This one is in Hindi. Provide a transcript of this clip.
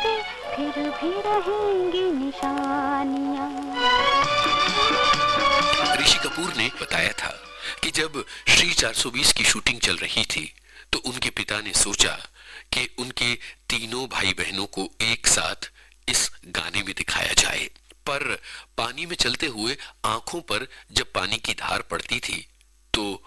से फिर भी रहेंगी निशानियां। ऋषि कपूर ने बताया था कि जब श्री 420 की शूटिंग चल रही थी तो उनके पिता ने सोचा कि उनके तीनों भाई बहनों को एक साथ इस गाने में दिखाया जाए, पर पानी में चलते हुए आंखों पर जब पानी की धार पड़ती थी तो